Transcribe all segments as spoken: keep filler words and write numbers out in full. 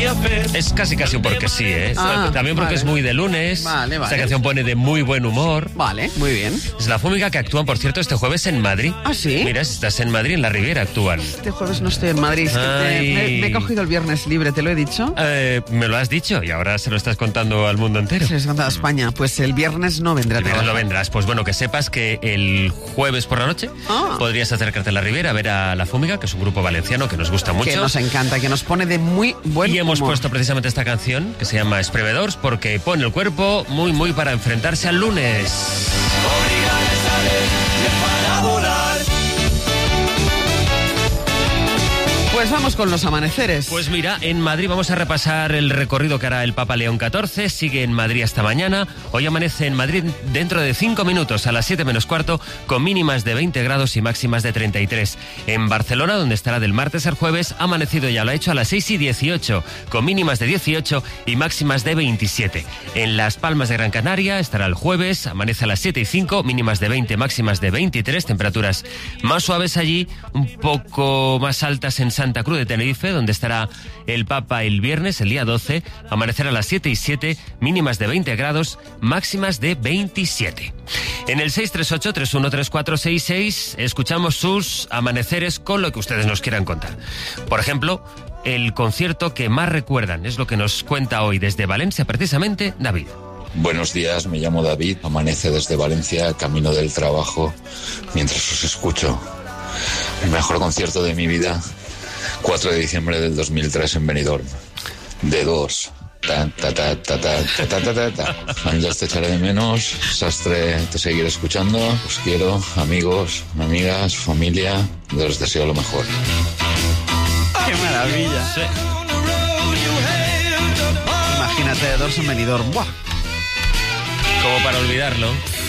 hacer. Es casi casi un porque sí, ¿eh? Ah, También porque vale. es muy de lunes. Vale, vale. Esta canción pone de muy buen humor. Vale, muy bien. Es la Fúmiga, que actúan, por cierto, este jueves en Madrid. ¿Ah, sí? Mira, si estás en Madrid, en la Riviera actúan. Este jueves no estoy en Madrid. Es que Ay. me, me- me he cogido el viernes libre, ¿te lo he dicho? Eh, me lo has dicho y ahora se lo estás contando al mundo entero. Se les ha contado a España. Pues el viernes no vendrá. El viernes no vendrás. Pues bueno, que sepas que el jueves por la noche Ah. podrías acercarte a la Riviera a ver a La Fúmiga, que es un grupo valenciano que nos gusta mucho. Que nos encanta, que nos pone de muy buen Y hemos humor. puesto precisamente esta canción, que se llama Esprevedors, porque pone el cuerpo muy, muy para enfrentarse al lunes. Para volar. Pues vamos con los amaneceres. Pues mira, en Madrid vamos a repasar el recorrido que hará el Papa León catorce, sigue en Madrid hasta mañana, hoy amanece en Madrid dentro de cinco minutos a las siete menos cuarto, con mínimas de veinte grados y máximas de treinta y tres. En Barcelona, donde estará del martes al jueves, ha amanecido ya, lo ha hecho a las seis y dieciocho, con mínimas de dieciocho y máximas de veintisiete. En Las Palmas de Gran Canaria estará el jueves, amanece a las siete y cinco, mínimas de veinte, máximas de veintitrés, temperaturas más suaves allí, un poco más altas en Santa Cruz de Tenerife, donde estará el Papa el viernes, el día doce, amanecerá a las siete y siete, mínimas de veinte grados, máximas de veintisiete. En el seis tres ocho, tres uno tres cuatro seis seis escuchamos sus amaneceres con lo que ustedes nos quieran contar. Por ejemplo, el concierto que más recuerdan, es lo que nos cuenta hoy desde Valencia, precisamente, David. Buenos días, me llamo David, amanece desde Valencia, camino del trabajo, mientras os escucho. El mejor concierto de mi vida, cuatro de diciembre del dos mil tres en Benidorm. De dos. Ta, ta, ta, ta, ta, ta, ta, ta, ta, ta. Andas te echaré de menos, Sastre te seguiré escuchando, os quiero, amigos, amigas, familia, os deseo lo mejor. ¡Qué maravilla! Sí. Imagínate de Dorso Benidorm. ¡Buah! Como para olvidarlo.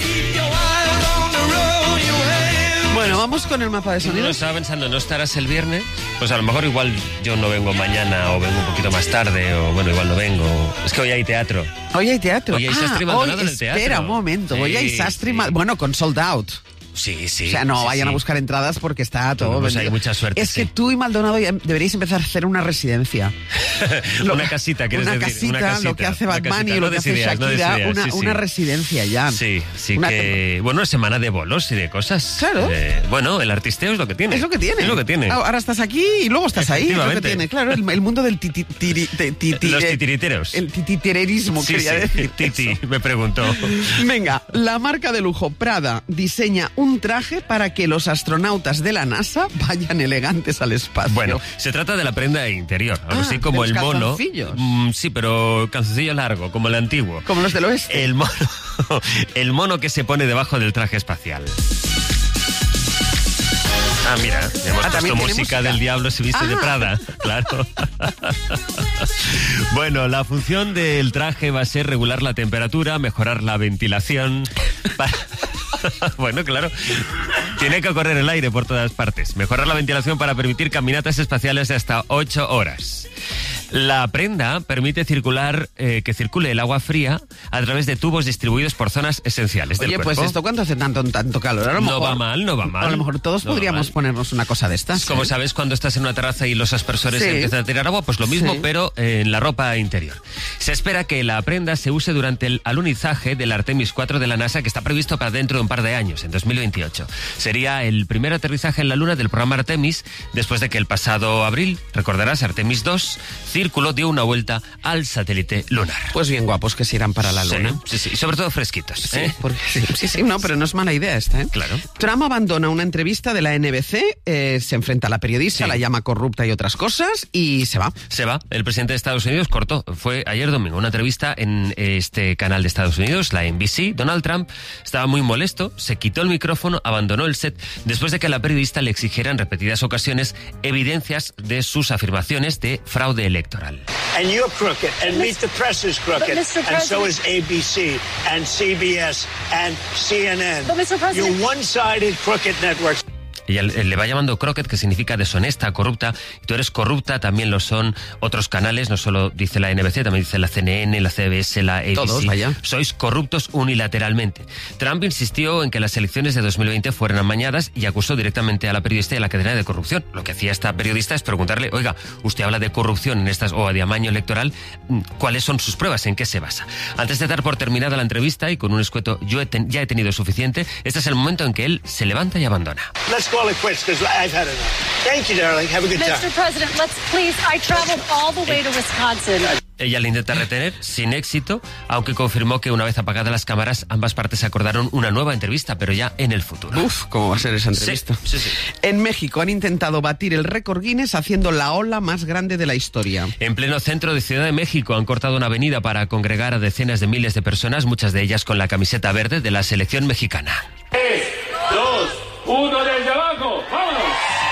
Bueno, vamos con el mapa de Uno sonidos. estaba pensando, ¿no estarás el viernes? Pues a lo mejor igual yo no vengo mañana o vengo un poquito más tarde o bueno, igual no vengo. Es que hoy hay teatro. Hoy hay teatro. Hoy hay Sastre y ah, Maldonado hoy, en el teatro. espera un momento. Hoy Sí, hay Sastre y sí. Mal- Bueno, con sold out. Sí, sí. O sea, no sí, vayan sí. a buscar entradas porque está todo Pues vendido. hay mucha suerte, Es sí. que tú y Maldonado ya deberíais empezar a hacer una residencia. Lo- una casita, ¿quieres una decir? Casita, Una casita, lo que hace una Bad Bunny, casita. lo No que hace decidías, no Shakira, decidías, una, sí, sí. una residencia ya. Sí, sí Una que... Bueno, semana de bolos y de cosas. Claro. Eh, bueno, el artisteo es lo que tiene. Es lo que tiene. Es lo que tiene. Ahora estás aquí y luego estás ahí. Es lo que Efectivamente. tiene. Claro, el, el mundo del titi, tiri- te- titi- Los eh, titiriteros. El tititererismo, Sí, quería sí. decir. Titi, me preguntó. Venga, la marca de lujo Prada diseña un traje para que los astronautas de la NASA vayan elegantes al espacio. Bueno, se trata de la prenda interior, algo Ah, así como de el los mono. calzoncillos. Mm, sí, pero calzoncillo largo, como el antiguo. Como los del oeste. El mono, el mono que se pone debajo del traje espacial. Ah, mira, hemos Ah, puesto también música, tiene música. del Diablo se viste de Ah. Prada, claro. Bueno, la función del traje va a ser regular la temperatura, mejorar la ventilación. Para... Bueno, claro, tiene que correr el aire por todas partes. Mejorar la ventilación para permitir caminatas espaciales de hasta ocho horas. La prenda permite circular, eh, que circule el agua fría a través de tubos distribuidos por zonas esenciales del Oye, cuerpo. pues esto cuánto hace tanto, tanto calor. A lo No mejor- va mal, no va mal. A lo mejor todos No va podríamos mal. ponernos una cosa de estas. Como ¿eh? sabes, cuando estás en una terraza y los aspersores Sí. empiezan a tirar agua, pues lo mismo, Sí. pero eh, en la ropa interior. Se espera que la prenda se use durante el alunizaje del Artemis cuatro de la NASA, que está previsto para dentro de un par de años, en dos mil veintiocho. Sería el primer aterrizaje en la Luna del programa Artemis, después de que el pasado abril, recordarás, Artemis dos, Círculo dio una vuelta al satélite lunar. Pues bien guapos que se irán para la luna. Sí, sí, sí, y sobre todo fresquitos. Sí, ¿eh? porque- sí, sí, sí, no, pero no es mala idea esta, ¿eh? Claro. Trump abandona una entrevista de la N B C, eh, se enfrenta a la periodista, Sí. la llama corrupta y otras cosas, y se va. Se va. El presidente de Estados Unidos cortó. Fue ayer domingo una entrevista en este canal de Estados Unidos, la N B C. Donald Trump estaba muy molesto, se quitó el micrófono, abandonó el set después de que la periodista le exigiera en repetidas ocasiones evidencias de sus afirmaciones de fraude electoral. And you're crooked, and Meet the Press is crooked, But, Mister and so President- is A B C, and C B S, and C N N. But, Mister President- You're one-sided crooked networks. Ella le va llamando croquet, que significa deshonesta, corrupta. Y tú eres corrupta, también lo son otros canales, no solo dice la N B C, también dice la C N N, la C B S, la A B C. Todos, vaya. Sois corruptos unilateralmente. Trump insistió en que las elecciones de dos mil veinte fueran amañadas y acusó directamente a la periodista y a la cadena de corrupción. Lo que hacía esta periodista es preguntarle, oiga, usted habla de corrupción en estas o de amaño electoral, ¿cuáles son sus pruebas? ¿En qué se basa? Antes de dar por terminada la entrevista y con un escueto, yo he ten, ya he tenido suficiente, este es el momento en que él se levanta y abandona. Let's call it quits because I've had enough. Thank you, darling. Have a good time. mister President, let's please. I traveled all the way to Wisconsin. Ella le intenta retener, sin éxito, aunque confirmó que una vez apagadas las cámaras, ambas partes acordaron una nueva entrevista, pero ya en el futuro. Uf, ¿cómo va a ser esa entrevista? Sí, sí, sí. En México han intentado batir el récord Guinness haciendo la ola más grande de la historia. En pleno centro de Ciudad de México han cortado una avenida para congregar a decenas de miles de personas, muchas de ellas con la camiseta verde de la selección mexicana. tres, dos, uno desde abajo, ¡vámonos!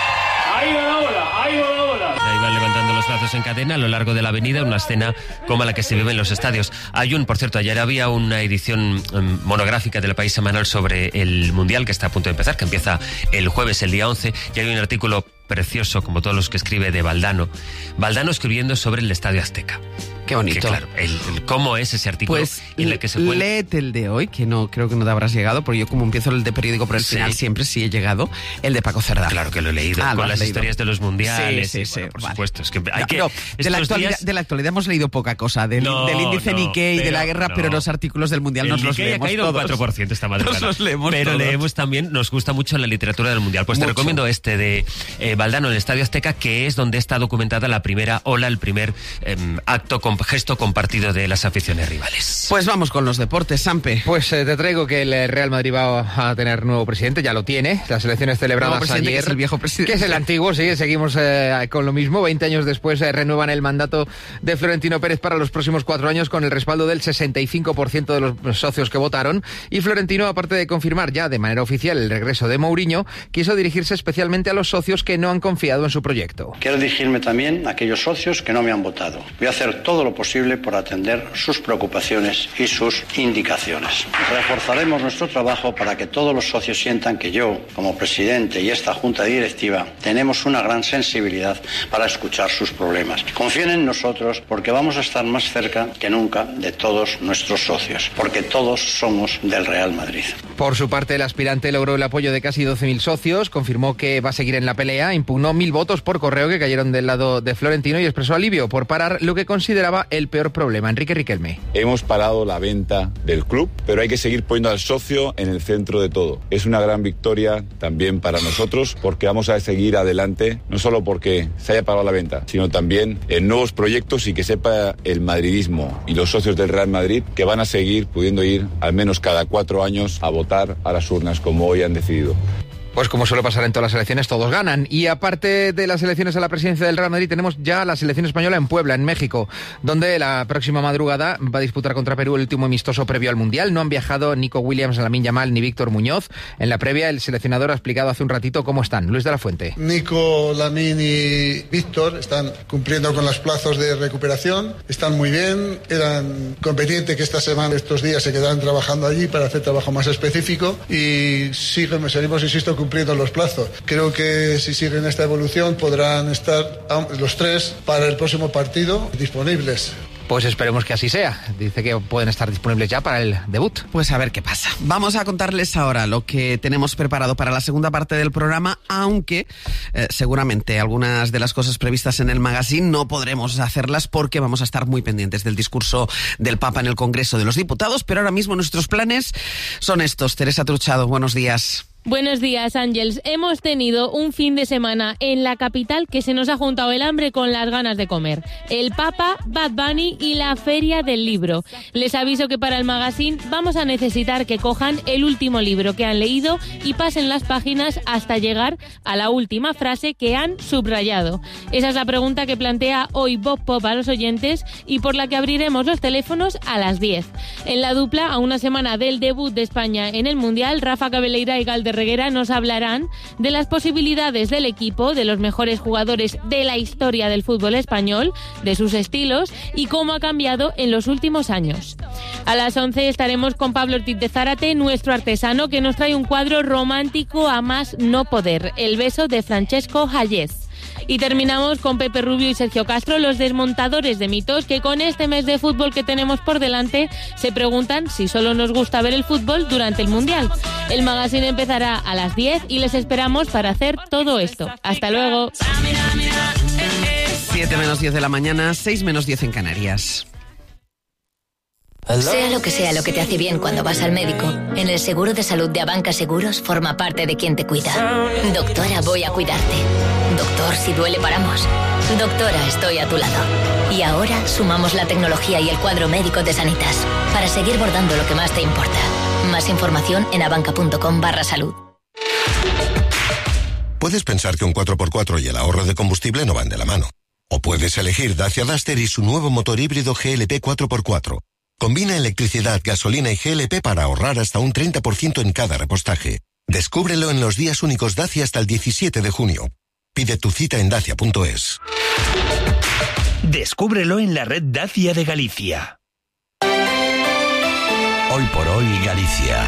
Ahí va la ola, ahí va la ola. Ahí van levantando los brazos en cadena a lo largo de la avenida, una escena como la que se vive en los estadios. Hay un, por cierto, ayer había una edición um, monográfica del País Semanal sobre el Mundial que está a punto de empezar, que empieza el jueves, el día once, y hay un artículo precioso, como todos los que escribe, de Valdano. Valdano escribiendo sobre el Estadio Azteca. Qué bonito. Que, claro, el, el cómo es ese artículo pues en el que se puede... léete el de hoy, que no creo que no te habrás llegado, porque yo como empiezo el de periódico por el Sí. final siempre sí he llegado, el de Paco Cerdá. Claro que lo he leído, Ah, lo con has las leído. historias de los mundiales. Sí, sí, y, sí, bueno, por vale. supuesto. Es que hay No, que, no, de, la estos actualidad, días- de la actualidad hemos leído poca cosa, del, No, del índice no, Nikkei, de pero la guerra, no. pero los artículos del Mundial El nos los Nikkei ha leemos caído un todos. cuatro por ciento esta madrugada. Nos los leemos Pero todos. leemos también, nos gusta mucho la literatura del Mundial. Pues Mucho. te recomiendo este de eh, Valdano, el Estadio Azteca, que es donde está documentada la primera ola, el primer eh, acto, con, gesto compartido de las aficiones rivales. Pues vamos con los deportes, Sampe. Pues eh, te traigo que el Real Madrid va a tener nuevo presidente, ya lo tiene. Las elecciones celebradas Nuevo presidente, ayer. que es el viejo presidente. Que es el antiguo, sí, seguimos eh, con lo mismo. veinte años después eh, renuevan el mandato de Florentino Pérez para los próximos cuatro años con el respaldo del sesenta y cinco por ciento de los socios que votaron. Y Florentino, aparte de confirmar ya de manera oficial el regreso de Mourinho, quiso dirigirse especialmente a los socios que no han confiado en su proyecto. Quiero dirigirme también a aquellos socios que no me han votado. Voy a hacer todo lo posible por atender sus preocupaciones y sus indicaciones. Reforzaremos nuestro trabajo para que todos los socios sientan que yo, como presidente y esta junta directiva, tenemos una gran sensibilidad para escuchar sus problemas. Confíen en nosotros porque vamos a estar más cerca que nunca de todos nuestros socios, porque todos somos del Real Madrid. Por su parte, el aspirante logró el apoyo de casi doce mil socios, confirmó que va a seguir en la pelea, impugnó mil votos por correo que cayeron del lado de Florentino y expresó alivio por parar lo que consideraba el peor problema. Enrique Riquelme. Hemos parado la venta del club, pero hay que seguir poniendo al socio en el centro de todo. Es una gran victoria también para nosotros porque vamos a seguir adelante, no solo porque se haya parado la venta, sino también en nuevos proyectos y que sepa el madridismo y los socios del Real Madrid que van a seguir pudiendo ir al menos cada cuatro años a votar a las urnas como hoy han decidido. Pues como suele pasar en todas las elecciones, todos ganan. Y aparte de las elecciones a la presidencia del Real Madrid, tenemos ya la selección española en Puebla, en México, donde la próxima madrugada va a disputar contra Perú el último amistoso previo al Mundial. No han viajado Nico Williams, Lamine Yamal ni Víctor Muñoz. En la previa, el seleccionador ha explicado hace un ratito cómo están. Luis de la Fuente. Nico, Lamine y Víctor están cumpliendo con los plazos de recuperación, están muy bien, eran competentes que esta semana, estos días se quedarán trabajando allí para hacer trabajo más específico y siguen, seguimos, insisto, cumpliendo los plazos. Creo que si siguen esta evolución podrán estar los tres para el próximo partido disponibles. Pues esperemos que así sea. Dice que pueden estar disponibles ya para el debut. Pues a ver qué pasa. Vamos a contarles ahora lo que tenemos preparado para la segunda parte del programa, aunque eh, seguramente algunas de las cosas previstas en el magazine no podremos hacerlas porque vamos a estar muy pendientes del discurso del Papa en el Congreso de los Diputados, pero ahora mismo nuestros planes son estos. Teresa Truchado, buenos días. Buenos días, Ángels. Hemos tenido un fin de semana en la capital que se nos ha juntado el hambre con las ganas de comer. El Papa, Bad Bunny y la Feria del Libro. Les aviso que para el magazine vamos a necesitar que cojan el último libro que han leído y pasen las páginas hasta llegar a la última frase que han subrayado. Esa es la pregunta que plantea hoy Bob Pop a los oyentes y por la que abriremos los teléfonos a las diez. En la dupla, a una semana del debut de España en el Mundial, Rafa Cabeleira y Galder de Reguera nos hablarán de las posibilidades del equipo, de los mejores jugadores de la historia del fútbol español, de sus estilos y cómo ha cambiado en los últimos años. A las once estaremos con Pablo Ortiz de Zárate, nuestro artesano, que nos trae un cuadro romántico a más no poder, El beso de Francesco Hayez. Y terminamos con Pepe Rubio y Sergio Castro, los desmontadores de mitos, que con este mes de fútbol que tenemos por delante se preguntan si solo nos gusta ver el fútbol durante el Mundial. El magazine empezará a las diez y les esperamos para hacer todo esto. ¡Hasta luego! siete menos diez de la mañana, seis menos diez en Canarias. Sea lo que sea lo que te hace bien cuando vas al médico, en el seguro de salud de Abanca Seguros forma parte de quien te cuida. Doctora, voy a cuidarte. Doctor, si duele paramos. Doctora, estoy a tu lado. Y ahora sumamos la tecnología y el cuadro médico de Sanitas para seguir bordando lo que más te importa. Más información en abanca.com barra salud. Puedes pensar que un cuatro por cuatro y el ahorro de combustible no van de la mano. O puedes elegir Dacia Duster y su nuevo motor híbrido G L P cuatro por cuatro. Combina electricidad, gasolina y G L P para ahorrar hasta un treinta por ciento en cada repostaje. Descúbrelo en los días únicos Dacia hasta el diecisiete de junio. Pide tu cita en dacia punto es. Descúbrelo en la red Dacia de Galicia. Hoy por hoy Galicia.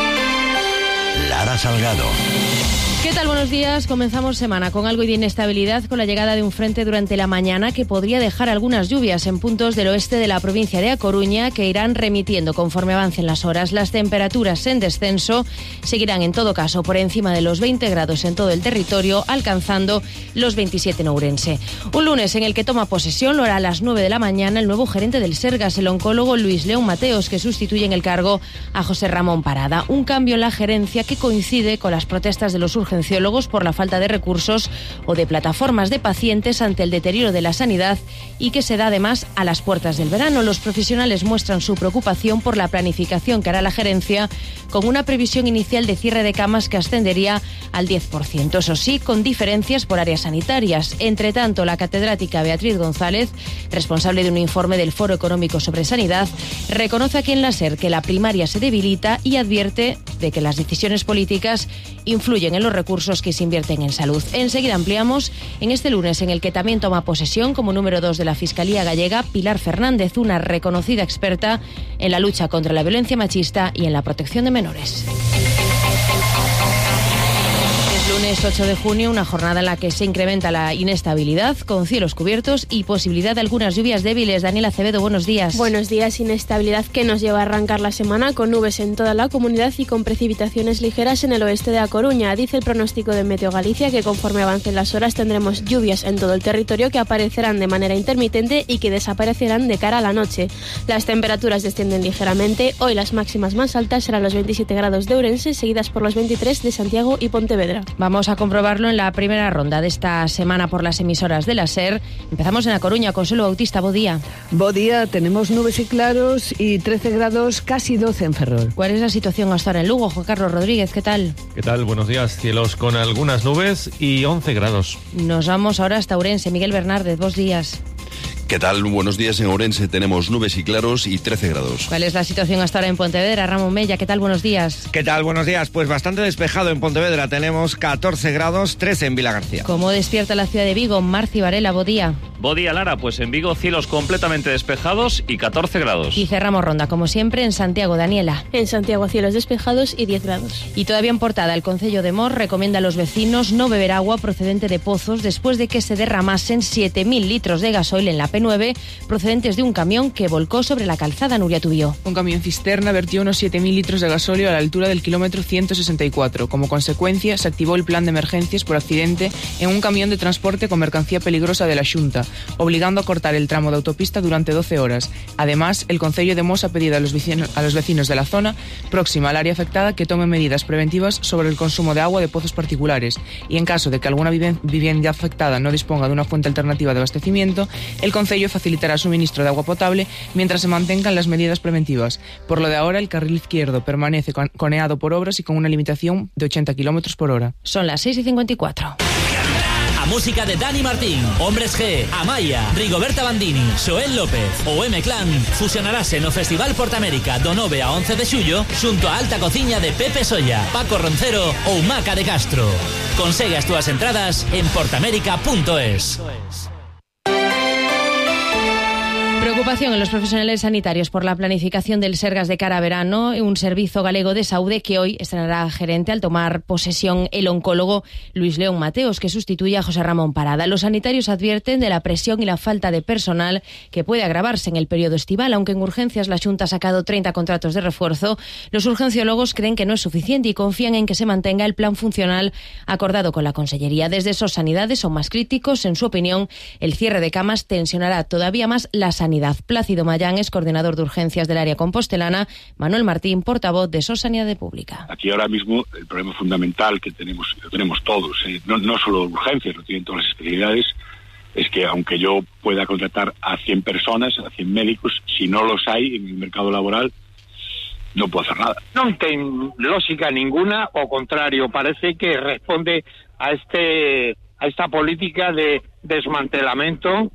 Lara Salgado. ¿Qué tal? Buenos días. Comenzamos semana con algo de inestabilidad con la llegada de un frente durante la mañana que podría dejar algunas lluvias en puntos del oeste de la provincia de A Coruña que irán remitiendo conforme avancen las horas. Las temperaturas en descenso seguirán en todo caso por encima de los veinte grados en todo el territorio, alcanzando los veintisiete en Ourense. Un lunes en el que toma posesión, lo hará a las nueve de la mañana, el nuevo gerente del Sergas, el oncólogo Luis León Mateos, que sustituye en el cargo a José Ramón Parada. Un cambio en la gerencia que coincide con las protestas de los urgenciólogos por la falta de recursos o de plataformas de pacientes ante el deterioro de la sanidad y que se da además a las puertas del verano. Los profesionales muestran su preocupación por la planificación que hará la gerencia con una previsión inicial de cierre de camas que ascendería al diez por ciento. Eso sí, con diferencias por áreas sanitarias. Entre tanto, la catedrática Beatriz González, responsable de un informe del Foro Económico sobre Sanidad, reconoce aquí en la SER que la primaria se debilita y advierte de que las decisiones políticas influyen en los recursos que se invierten en salud. Enseguida ampliamos en este lunes en el que también toma posesión como número dos de la Fiscalía Gallega Pilar Fernández, una reconocida experta en la lucha contra la violencia machista y en la protección de menores. Lunes ocho de junio, una jornada en la que se incrementa la inestabilidad, con cielos cubiertos y posibilidad de algunas lluvias débiles. Daniela Acevedo, buenos días. Buenos días. Inestabilidad que nos lleva a arrancar la semana con nubes en toda la comunidad y con precipitaciones ligeras en el oeste de A Coruña. Dice el pronóstico de Meteo Galicia que conforme avancen las horas tendremos lluvias en todo el territorio que aparecerán de manera intermitente y que desaparecerán de cara a la noche. Las temperaturas descienden ligeramente. Hoy las máximas más altas serán los veintisiete grados de Ourense, seguidas por los veintitrés de Santiago y Pontevedra. Vamos a comprobarlo en la primera ronda de esta semana por las emisoras de la SER. Empezamos en A Coruña. Consuelo Bautista, bo día. Bo día, tenemos nubes y claros y trece grados, casi doce en Ferrol. ¿Cuál es la situación hasta ahora en Lugo? Juan Carlos Rodríguez, ¿qué tal? ¿Qué tal? Buenos días. Cielos con algunas nubes y once grados. Nos vamos ahora hasta Ourense. Miguel Bernárdez, dos días. ¿Qué tal? Buenos días. En Ourense tenemos nubes y claros y trece grados. ¿Cuál es la situación hasta ahora en Pontevedra? Ramón Mella, ¿qué tal? Buenos días. ¿Qué tal? Buenos días. Pues bastante despejado en Pontevedra. Tenemos catorce grados, trece en Vilagarcía. ¿Cómo despierta la ciudad de Vigo? Marci Varela, bo día. Bo día, Lara. Pues en Vigo cielos completamente despejados y catorce grados. Y cerramos ronda, como siempre, en Santiago. Daniela. En Santiago cielos despejados y diez grados. Y todavía en Portada, el Concello de Mos recomienda a los vecinos no beber agua procedente de pozos después de que se derramasen siete mil litros de gasoil en la P nueve procedentes de un camión que volcó sobre la calzada. Nuria Tubío. Un camión cisterna vertió unos siete mil litros de gasóleo a la altura del kilómetro ciento sesenta y cuatro. Como consecuencia, se activó el plan de emergencias por accidente en un camión de transporte con mercancía peligrosa de la Xunta, obligando a cortar el tramo de autopista durante doce horas. Además, el Concello de Mos ha pedido a los vecinos, a los vecinos de la zona próxima al área afectada que tomen medidas preventivas sobre el consumo de agua de pozos particulares y en caso de que alguna vivienda afectada no disponga de una fuente alternativa de abastecimiento, el Concello facilitará suministro de agua potable mientras se mantengan las medidas preventivas. Por lo de ahora, el carril izquierdo permanece coneado por obras y con una limitación de ochenta kilómetros por hora. Son las seis y cincuenta y cuatro. a música de Dani Martín, Hombres G, Amaya, Rigoberta Bandini, Xoel López ou M-Clan fusionarase no Festival Portamérica do nove a once de xullo xunto a alta cociña de Pepe Solla, Paco Roncero ou Maca de Castro. Consegue as túas entradas en portamérica punto es. Preocupación en los profesionales sanitarios por la planificación del Sergas de cara a verano, un servizo galego de saúde que hoy estrenará gerente al tomar posesión el oncólogo Luis León Mateos, que sustituye a José Ramón Parada. Los sanitarios advierten de la presión y la falta de personal que puede agravarse en el periodo estival. Aunque en urgencias la Xunta ha sacado treinta contratos de refuerzo, los urgenciólogos creen que no es suficiente y confían en que se mantenga el plan funcional acordado con la Consellería. Desde SOS Sanidades son más críticos. En su opinión, el cierre de camas tensionará todavía más la sanidad. Plácido Mayán es coordinador de urgencias del área compostelana. Manuel Martín, portavoz de SOS Sanidad Pública. Aquí ahora mismo el problema fundamental que tenemos, lo tenemos todos, eh, no, no solo urgencias, lo tienen todas las especialidades, es que aunque yo pueda contratar a cien personas, a cien médicos, si no los hay en el mercado laboral, no puedo hacer nada. Non ten lógica ninguna, ao contrario, parece que responde a este a esta política de desmantelamento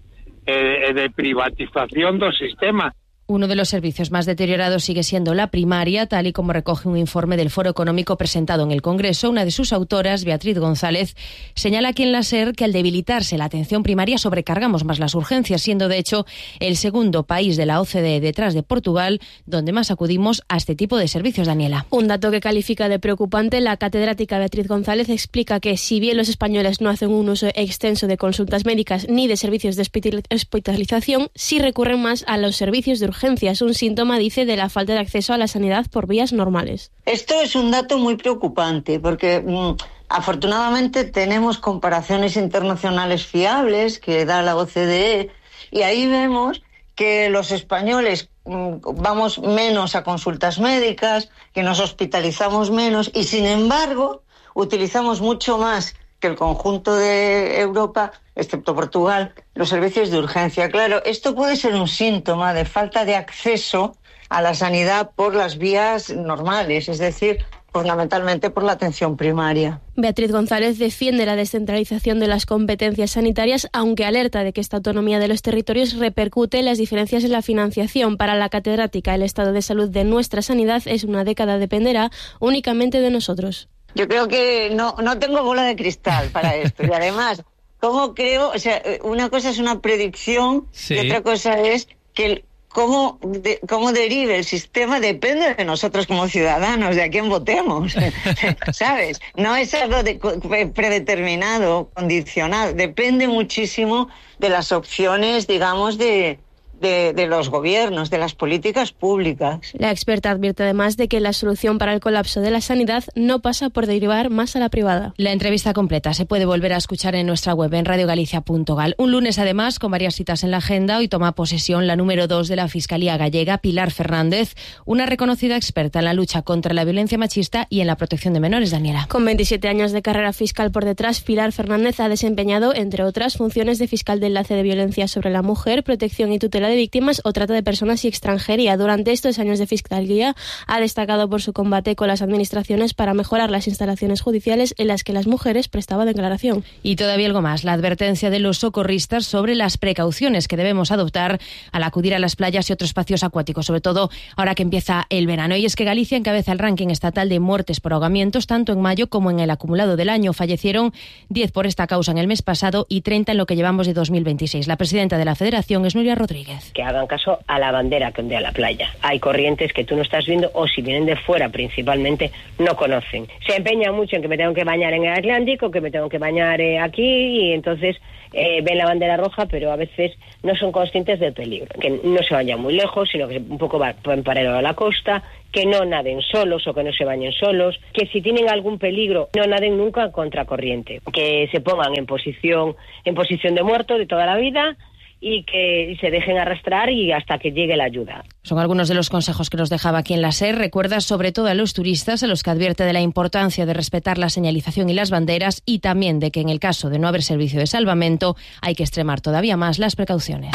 e de privatización do sistema. Uno de los servicios más deteriorados sigue siendo la primaria, tal y como recoge un informe del Foro Económico presentado en el Congreso. Una de sus autoras, Beatriz González, señala aquí en la SER que al debilitarse la atención primaria sobrecargamos más las urgencias, siendo de hecho el segundo país de la O C D E detrás de Portugal donde más acudimos a este tipo de servicios. Daniela. Un dato que califica de preocupante, la catedrática Beatriz González explica que si bien los españoles no hacen un uso extenso de consultas médicas ni de servicios de hospitalización, sí recurren más a los servicios de urgencias, un síntoma, dice, de la falta de acceso a la sanidad por vías normales. Esto es un dato muy preocupante porque mmm, afortunadamente tenemos comparaciones internacionales fiables que da la O C D E y ahí vemos que los españoles mmm, vamos menos a consultas médicas, que nos hospitalizamos menos y sin embargo utilizamos mucho más que el conjunto de Europa, excepto Portugal, los servicios de urgencia. Claro, esto puede ser un síntoma de falta de acceso a la sanidad por las vías normales, es decir, fundamentalmente por la atención primaria. Beatriz González defiende la descentralización de las competencias sanitarias, aunque alerta de que esta autonomía de los territorios repercute en las diferencias en la financiación. Para la catedrática, el estado de salud de nuestra sanidad es una década dependerá únicamente de nosotros. Yo creo que no, no tengo bola de cristal para esto. Y además, ¿cómo creo? O sea, una cosa es una predicción sí. Y otra cosa es que el, cómo, de, cómo derive el sistema depende de nosotros como ciudadanos, de a quién votemos. ¿Sabes? No es algo de, predeterminado, condicionado. Depende muchísimo de las opciones, digamos, de... De, de los gobiernos, de las políticas públicas. La experta advierte además de que la solución para el colapso de la sanidad no pasa por derivar más a la privada. La entrevista completa se puede volver a escuchar en nuestra web en radio galicia punto gal. Un lunes además con varias citas en la agenda. Hoy toma posesión la número dos de la Fiscalía Gallega, Pilar Fernández, una reconocida experta en la lucha contra la violencia machista y en la protección de menores. Daniela. Con veintisiete años de carrera fiscal por detrás, Pilar Fernández ha desempeñado, entre otras, funciones de fiscal de enlace de violencia sobre la mujer, protección y tutela de víctimas o trata de personas y extranjería. Durante estos años de fiscalía ha destacado por su combate con las administraciones para mejorar las instalaciones judiciales en las que las mujeres prestaban declaración. Y todavía algo más, la advertencia de los socorristas sobre las precauciones que debemos adoptar al acudir a las playas y otros espacios acuáticos, sobre todo ahora que empieza el verano. Y es que Galicia encabeza el ranking estatal de muertes por ahogamientos, tanto en mayo como en el acumulado del año. Fallecieron diez por esta causa en el mes pasado y treinta en lo que llevamos de dos mil veintiséis. La presidenta de la Federación es Nuria Rodríguez. Que hagan caso a la bandera que ondea la playa. Hay corrientes que tú no estás viendo o si vienen de fuera principalmente no conocen. Se empeña mucho en que me tengo que bañar en el Atlántico, que me tengo que bañar eh, aquí y entonces eh, ven la bandera roja pero a veces no son conscientes del peligro. Que no se vayan muy lejos sino que un poco van paralelo a la costa, que no naden solos o que no se bañen solos, que si tienen algún peligro no naden nunca contra corriente, que se pongan en posición, en posición de muerto de toda la vida y que se dejen arrastrar y hasta que llegue la ayuda. Son algunos de los consejos que nos dejaba aquí en la SER. Recuerda sobre todo a los turistas, a los que advierte de la importancia de respetar la señalización y las banderas y también de que en el caso de no haber servicio de salvamento hay que extremar todavía más las precauciones.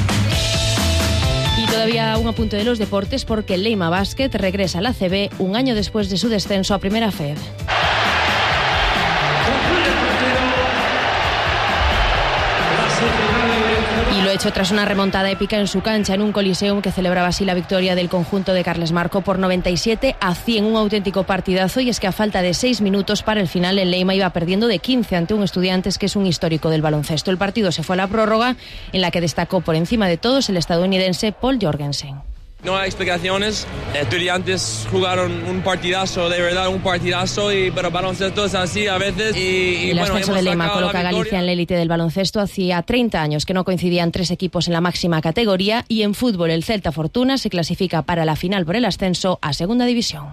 Y todavía un apunte de los deportes porque el Leima Basket regresa a la A C B un año después de su descenso a Primera F E D. hecho tras una remontada épica en su cancha, en un Coliseum que celebraba así la victoria del conjunto de Carles Marco por noventa y siete a cien, un auténtico partidazo, y es que a falta de seis minutos para el final el Leima iba perdiendo de quince ante un Estudiantes que es un histórico del baloncesto. El partido se fue a la prórroga, en la que destacó por encima de todos el estadounidense Paul Jorgensen. No hay explicaciones. Estudiantes jugaron un partidazo, de verdad un partidazo, y pero baloncesto es así a veces. Y, y el bueno, ascenso de Leima coloca a Galicia en la élite del baloncesto. Hacía treinta años que no coincidían tres equipos en la máxima categoría, y en fútbol el Celta Fortuna se clasifica para la final por el ascenso a Segunda División.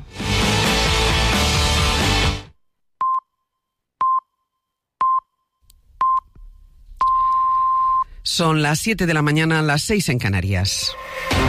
Son las siete de la mañana, las seis en Canarias.